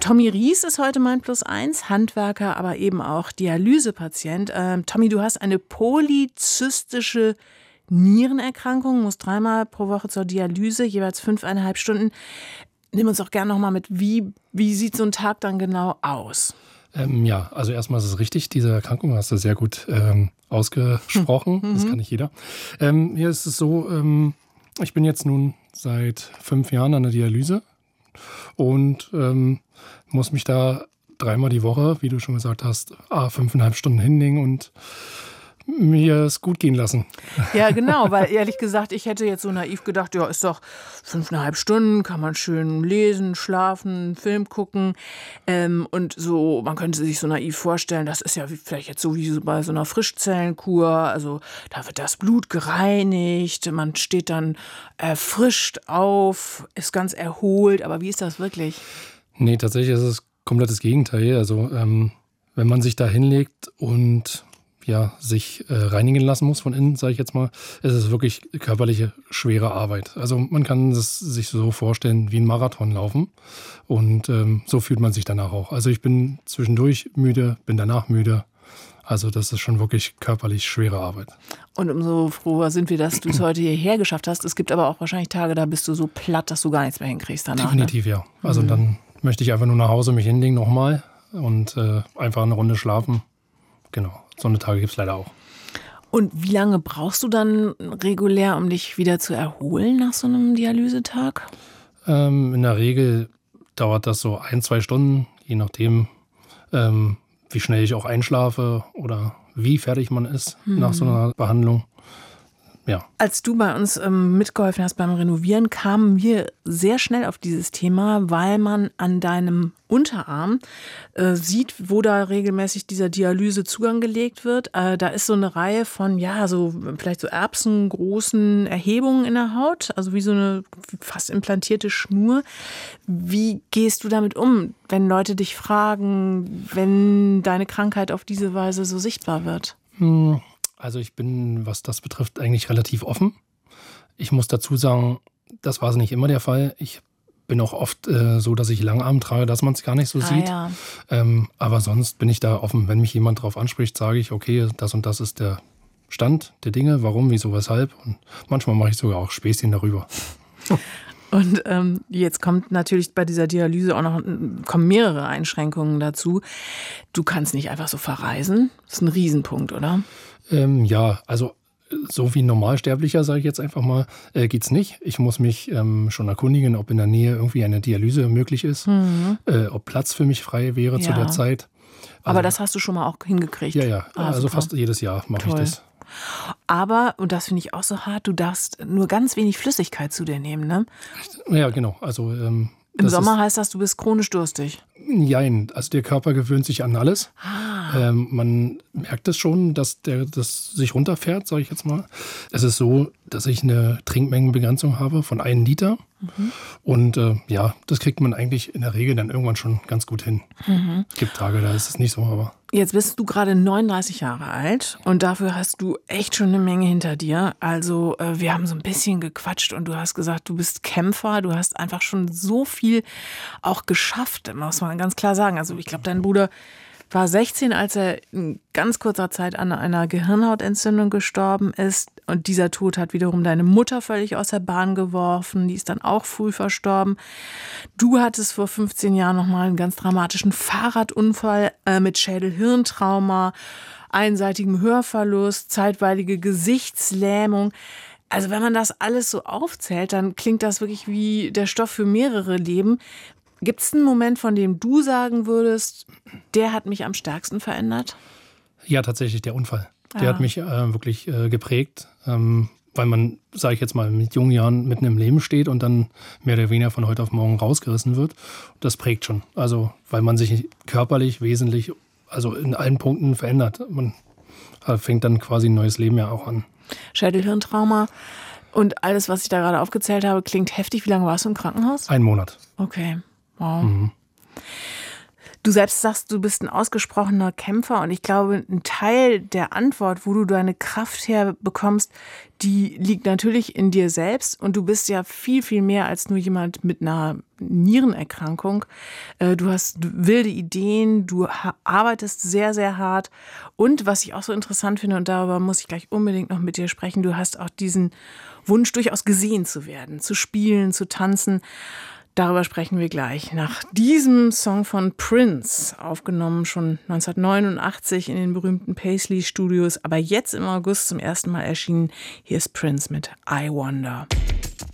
Tommy Ries ist heute mein +1, Handwerker, aber eben auch Dialysepatient. Tommy, du hast eine polyzystische Nierenerkrankung, musst 3-mal pro Woche zur Dialyse, jeweils 5,5 Stunden. Nimm uns auch gerne nochmal mit, wie sieht so ein Tag dann genau aus? Ja, also erstmal ist es richtig, diese Erkrankung hast du sehr gut ausgesprochen, das kann nicht jeder. Hier ist es so, ich bin jetzt nun seit 5 Jahren an der Dialyse und muss mich da 3-mal die Woche, wie du schon gesagt hast, 5,5 Stunden hinlegen und mir es gut gehen lassen. Ja, genau, weil ehrlich gesagt, ich hätte jetzt so naiv gedacht, ja, ist doch 5,5 Stunden, kann man schön lesen, schlafen, Film gucken und so, man könnte sich so naiv vorstellen, das ist ja vielleicht jetzt so wie so bei so einer Frischzellenkur, also da wird das Blut gereinigt, man steht dann erfrischt auf, ist ganz erholt, aber wie ist das wirklich? Nee, tatsächlich ist es komplettes Gegenteil. Also wenn man sich da hinlegt und sich reinigen lassen muss von innen, sage ich jetzt mal, ist es wirklich körperliche, schwere Arbeit. Also man kann es sich so vorstellen wie ein Marathon laufen und so fühlt man sich danach auch. Also ich bin zwischendurch müde, bin danach müde. Also das ist schon wirklich körperlich schwere Arbeit. Und umso froher sind wir, dass du es heute hierher geschafft hast. Es gibt aber auch wahrscheinlich Tage, da bist du so platt, dass du gar nichts mehr hinkriegst danach. Definitiv, ja. Also dann möchte ich einfach nur nach Hause mich hinlegen nochmal und einfach eine Runde schlafen. Genau. So eine Tage gibt es leider auch. Und wie lange brauchst du dann regulär, um dich wieder zu erholen nach so einem Dialysetag? In der Regel dauert das so 1-2 Stunden, je nachdem, wie schnell ich auch einschlafe oder wie fertig man ist nach so einer Behandlung. Ja. Als du bei uns mitgeholfen hast beim Renovieren, kamen wir sehr schnell auf dieses Thema, weil man an deinem Unterarm sieht, wo da regelmäßig dieser Dialysezugang gelegt wird. Da ist so eine Reihe von, so vielleicht so erbsengroßen Erhebungen in der Haut, also wie so eine fast implantierte Schnur. Wie gehst du damit um, wenn Leute dich fragen, wenn deine Krankheit auf diese Weise so sichtbar wird? Also ich bin, was das betrifft, eigentlich relativ offen. Ich muss dazu sagen, das war nicht immer der Fall. Ich bin auch oft so, dass ich Langarm trage, dass man es gar nicht so sieht. Ja. Aber sonst bin ich da offen. Wenn mich jemand darauf anspricht, sage ich, okay, das und das ist der Stand der Dinge, warum, wieso, weshalb. Und manchmal mache ich sogar auch Späßchen darüber. Und jetzt kommt natürlich bei dieser Dialyse kommen mehrere Einschränkungen dazu. Du kannst nicht einfach so verreisen. Das ist ein Riesenpunkt, oder? Also so wie ein Normalsterblicher, sage ich jetzt einfach mal, geht's nicht. Ich muss mich schon erkundigen, ob in der Nähe irgendwie eine Dialyse möglich ist, ob Platz für mich frei wäre zu der Zeit. Aber das hast du schon mal auch hingekriegt? Ja. Also fast jedes Jahr mache ich das. Aber, und das finde ich auch so hart, du darfst nur ganz wenig Flüssigkeit zu dir nehmen, ne? Ja, genau. Also im Sommer heißt das, du bist chronisch durstig. Nein, also der Körper gewöhnt sich an alles. Man merkt es schon, dass das sich runterfährt, sage ich jetzt mal. Es ist so, dass ich eine Trinkmengenbegrenzung habe von 1 Liter. Und das kriegt man eigentlich in der Regel dann irgendwann schon ganz gut hin. Es gibt Tage, da ist es nicht so, aber... Jetzt bist du gerade 39 Jahre alt und dafür hast du echt schon eine Menge hinter dir. Also wir haben so ein bisschen gequatscht und du hast gesagt, du bist Kämpfer, du hast einfach schon so viel auch geschafft, muss man ganz klar sagen. Also ich glaube, dein Bruder war 16, als er in ganz kurzer Zeit an einer Gehirnhautentzündung gestorben ist. Und dieser Tod hat wiederum deine Mutter völlig aus der Bahn geworfen. Die ist dann auch früh verstorben. Du hattest vor 15 Jahren nochmal einen ganz dramatischen Fahrradunfall mit Schädel-Hirntrauma, einseitigem Hörverlust, zeitweilige Gesichtslähmung. Also wenn man das alles so aufzählt, dann klingt das wirklich wie der Stoff für mehrere Leben. Gibt es einen Moment, von dem du sagen würdest, der hat mich am stärksten verändert? Ja, tatsächlich der Unfall. Der hat mich wirklich geprägt, weil man, sage ich jetzt mal, mit jungen Jahren mitten im Leben steht und dann mehr oder weniger von heute auf morgen rausgerissen wird. Das prägt schon. Also, weil man sich körperlich wesentlich, also in allen Punkten verändert. Man fängt dann quasi ein neues Leben ja auch an. Schädel-Hirntrauma und alles, was ich da gerade aufgezählt habe, klingt heftig. Wie lange warst du im Krankenhaus? 1 Monat. Okay. Wow. Du selbst sagst, du bist ein ausgesprochener Kämpfer und ich glaube, ein Teil der Antwort, wo du deine Kraft herbekommst, die liegt natürlich in dir selbst und du bist ja viel, viel mehr als nur jemand mit einer Nierenerkrankung. Du hast wilde Ideen, du arbeitest sehr, sehr hart und was ich auch so interessant finde und darüber muss ich gleich unbedingt noch mit dir sprechen, du hast auch diesen Wunsch, durchaus gesehen zu werden, zu spielen, zu tanzen. Darüber sprechen wir gleich. Nach diesem Song von Prince, aufgenommen schon 1989 in den berühmten Paisley Studios, aber jetzt im August zum ersten Mal erschienen. Hier ist Prince mit I Wonder.